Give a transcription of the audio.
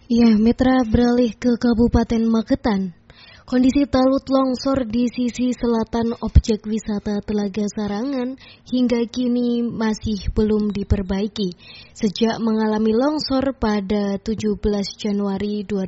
Ya, Mitra beralih ke Kabupaten Magetan. Kondisi talut longsor di sisi selatan objek wisata Telaga Sarangan hingga kini masih belum diperbaiki sejak mengalami longsor pada 17 Januari 2020.